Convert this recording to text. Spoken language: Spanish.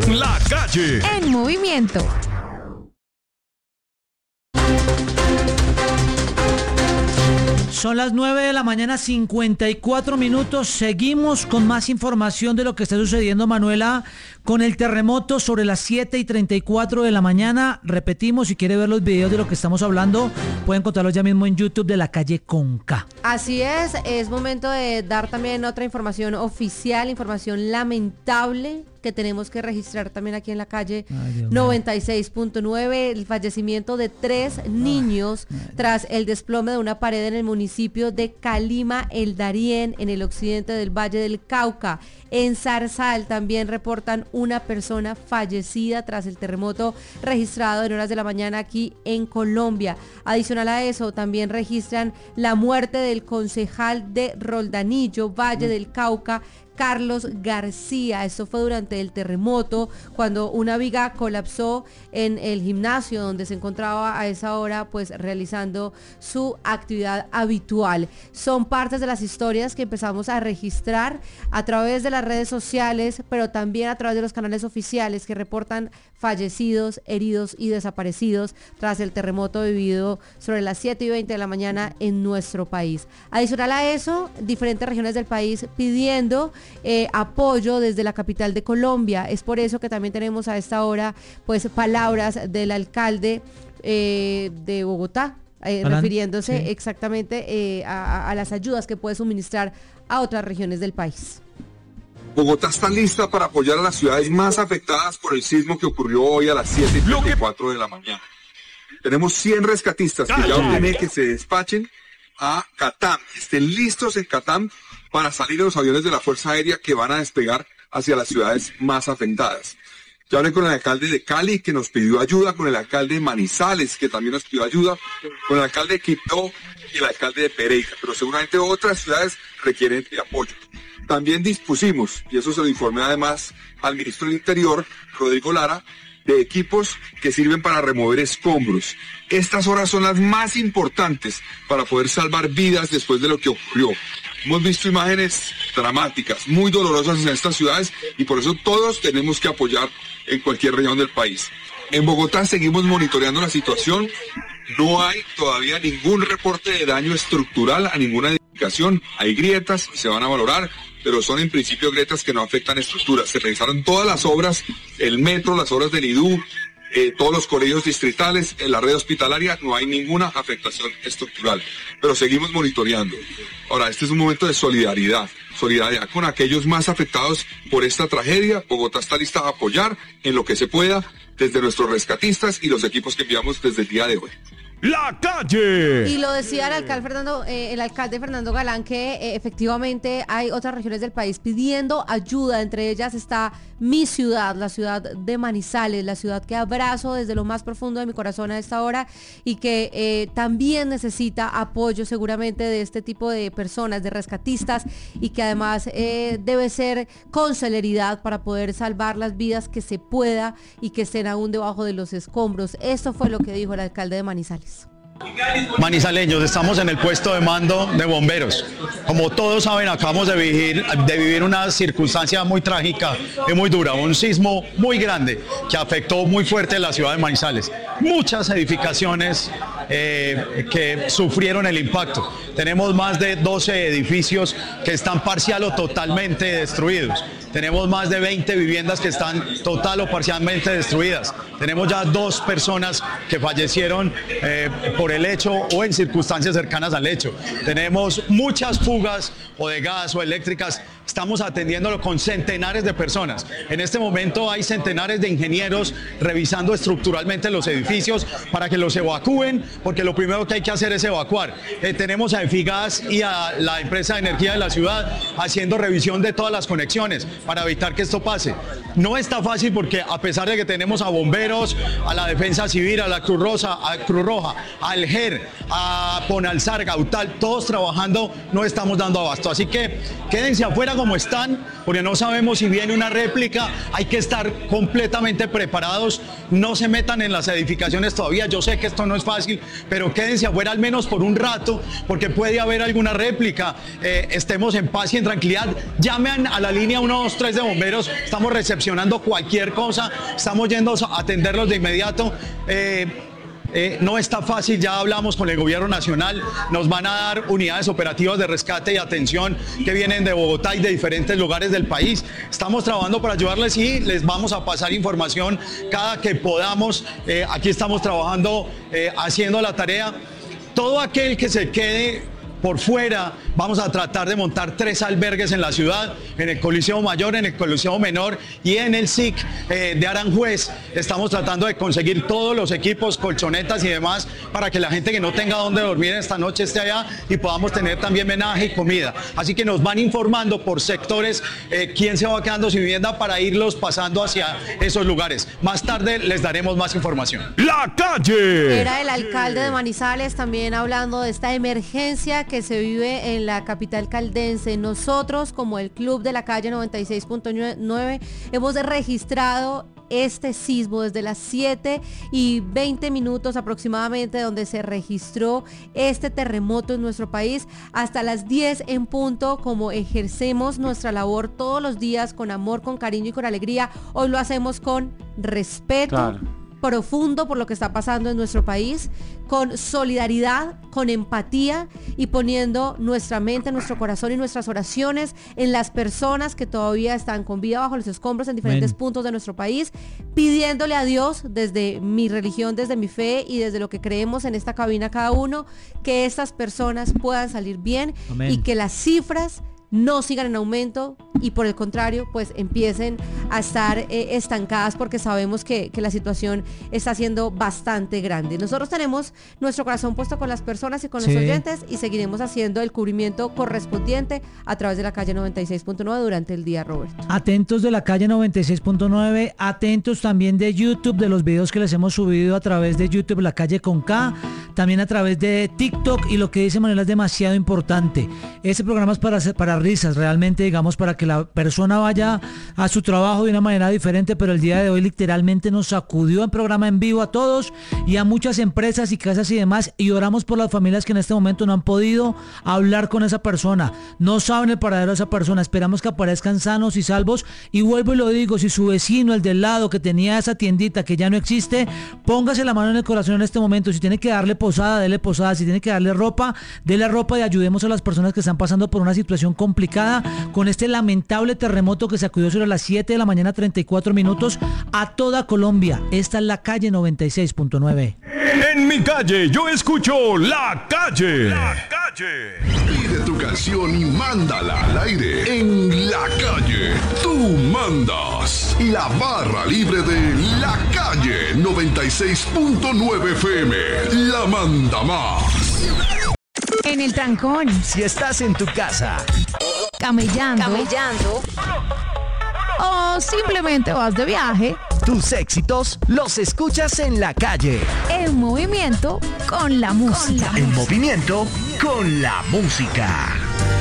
La Calle en movimiento. Son las 9 de la mañana, 54 minutos. Seguimos con más información de lo que está sucediendo, Manuela, con el terremoto sobre las 7:34 de la mañana. Repetimos, si quiere ver los videos de lo que estamos hablando, pueden encontrarlos ya mismo en YouTube de La Calle con K. Así es momento de dar también otra información oficial, información lamentable que tenemos que registrar también aquí en La Calle 96.9, el fallecimiento de 3 niños tras el desplome de una pared en el municipio de Calima, el Darién, en el occidente del Valle del Cauca. En Zarzal también reportan una persona fallecida tras el terremoto registrado en horas de la mañana aquí en Colombia. Adicional a eso, también registran la muerte del concejal de Roldanillo, Valle del Cauca, Carlos García. Esto fue durante el terremoto, cuando una viga colapsó en el gimnasio donde se encontraba a esa hora pues realizando su actividad habitual. Son partes de las historias que empezamos a registrar a través de las redes sociales, pero también a través de los canales oficiales que reportan fallecidos, heridos y desaparecidos tras el terremoto vivido sobre las 7:20 de la mañana en nuestro país. Adicional a eso, diferentes regiones del país pidiendo apoyo desde la capital de Colombia. Es por eso que también tenemos a esta hora pues palabras del alcalde de Bogotá, refiriéndose exactamente a las ayudas que puede suministrar a otras regiones del país. Bogotá está lista para apoyar a las ciudades más afectadas por el sismo que ocurrió hoy a las 7:34 de la mañana. Tenemos 100 rescatistas que ya ordené que se despachen a Catam, estén listos en Catam para salir en los aviones de la Fuerza Aérea que van a despegar hacia las ciudades más afectadas. Ya hablé con el alcalde de Cali, que nos pidió ayuda, con el alcalde de Manizales, que también nos pidió ayuda, con el alcalde de Quibdó y el alcalde de Pereira, pero seguramente otras ciudades requieren de apoyo. También dispusimos, y eso se lo informé además al ministro del Interior, Rodrigo Lara, de equipos que sirven para remover escombros. Estas horas son las más importantes para poder salvar vidas después de lo que ocurrió. Hemos visto imágenes dramáticas, muy dolorosas en estas ciudades, y por eso todos tenemos que apoyar en cualquier región del país. En Bogotá seguimos monitoreando la situación. No hay todavía ningún reporte de daño estructural a ninguna edificación. Hay grietas y se van a valorar, pero son en principio grietas que no afectan estructuras. Se revisaron todas las obras, el metro, las obras del IDU, todos los colegios distritales, en la red hospitalaria, no hay ninguna afectación estructural, pero seguimos monitoreando. Ahora, este es un momento de solidaridad con aquellos más afectados por esta tragedia. Bogotá está lista a apoyar en lo que se pueda desde nuestros rescatistas y los equipos que enviamos desde el día de hoy. La Calle. Y lo decía el alcalde Fernando Galán, que efectivamente hay otras regiones del país pidiendo ayuda. Entre ellas está mi ciudad, la ciudad de Manizales, la ciudad que abrazo desde lo más profundo de mi corazón a esta hora, y que también necesita apoyo seguramente de este tipo de personas, de rescatistas, y que además debe ser con celeridad para poder salvar las vidas que se pueda y que estén aún debajo de los escombros. Esto fue lo que dijo el alcalde de Manizales. Manizaleños, estamos en el puesto de mando de bomberos. Como todos saben, acabamos de vivir una circunstancia muy trágica y muy dura, un sismo muy grande que afectó muy fuerte la ciudad de Manizales. Muchas edificaciones que sufrieron el impacto. Tenemos más de 12 edificios que están parcial o totalmente destruidos. Tenemos más de 20 viviendas que están total o parcialmente destruidas. Tenemos ya 2 personas que fallecieron por el hecho o en circunstancias cercanas al hecho. Tenemos muchas fugas o de gas o eléctricas. Estamos atendiéndolo con centenares de personas. En este momento hay centenares de ingenieros revisando estructuralmente los edificios para que los evacúen, porque lo primero que hay que hacer es evacuar. Tenemos a Efigas y a la empresa de energía de la ciudad haciendo revisión de todas las conexiones para evitar que esto pase. No está fácil porque a pesar de que tenemos a bomberos, a la defensa civil, a la Cruz Roja, al GER, a Ponalzar, Gautal, todos trabajando, no estamos dando abasto. Así que quédense afuera como están, porque no sabemos si viene una réplica. Hay que estar completamente preparados. No se metan en las edificaciones todavía. Yo sé que esto no es fácil, pero quédense afuera al menos por un rato, porque puede haber alguna réplica. Estemos en paz y en tranquilidad. Llamen a la línea 123 de bomberos, estamos recepcionando cualquier cosa, estamos yendo a atenderlos de inmediato. No está fácil, ya hablamos con el gobierno nacional, nos van a dar unidades operativas de rescate y atención que vienen de Bogotá y de diferentes lugares del país. Estamos trabajando para ayudarles y les vamos a pasar información cada que podamos. Aquí estamos trabajando, haciendo la tarea. Todo aquel que se quede por fuera, vamos a tratar de montar 3 albergues en la ciudad, en el Coliseo Mayor, en el Coliseo Menor y en el SIC de Aranjuez. Estamos tratando de conseguir todos los equipos, colchonetas y demás, para que la gente que no tenga dónde dormir esta noche esté allá y podamos tener también menaje y comida. Así que nos van informando por sectores quién se va quedando sin vivienda para irlos pasando hacia esos lugares. Más tarde les daremos más información. La calle. Era el alcalde de Manizales también hablando de esta emergencia que se vive en la capital caldense. Nosotros, como el Club de la Calle 96.9, hemos registrado este sismo desde las 7:20 aproximadamente, donde se registró este terremoto en nuestro país, hasta las 10 en punto, como ejercemos nuestra labor todos los días con amor, con cariño y con alegría. Hoy lo hacemos con respeto. Claro. Profundo por lo que está pasando en nuestro país, con solidaridad, con empatía y poniendo nuestra mente, nuestro corazón y nuestras oraciones en las personas que todavía están con vida bajo los escombros en diferentes puntos de nuestro país, pidiéndole a Dios, desde mi religión, desde mi fe y desde lo que creemos en esta cabina cada uno, que estas personas puedan salir bien. Amén. Y que las cifras no sigan en aumento y por el contrario pues empiecen a estar estancadas, porque sabemos que la situación está siendo bastante grande. Nosotros tenemos nuestro corazón puesto con las personas y con los oyentes y seguiremos haciendo el cubrimiento correspondiente a través de la calle 96.9 durante el día, Roberto. Atentos de la calle 96.9, atentos también de YouTube, de los videos que les hemos subido a través de YouTube, La Calle con K, también a través de TikTok, y lo que dice Manuela es demasiado importante. Este programa es para risas, realmente, digamos, para que la persona vaya a su trabajo de una manera diferente, pero el día de hoy literalmente nos sacudió en programa en vivo a todos y a muchas empresas y casas y demás, y oramos por las familias que en este momento no han podido hablar con esa persona, no saben el paradero de esa persona. Esperamos que aparezcan sanos y salvos, y vuelvo y lo digo, si su vecino, el del lado, que tenía esa tiendita que ya no existe, póngase la mano en el corazón en este momento. Si tiene que darle posada, dele posada. Si tiene que darle ropa, dele ropa, y ayudemos a las personas que están pasando por una situación complicada con este lamentable terremoto que sacudió sobre las 7 de la mañana 34 minutos a toda Colombia. Esta es la calle 96.9. En mi calle yo escucho La Calle. La Calle. Pide tu canción y mándala al aire. En La Calle tú mandas. La barra libre de La Calle 96.9 FM. La manda más. En el trancón. Si estás en tu casa, camellando, o simplemente vas de viaje, tus éxitos los escuchas en La Calle. En movimiento con la música. En movimiento con la música.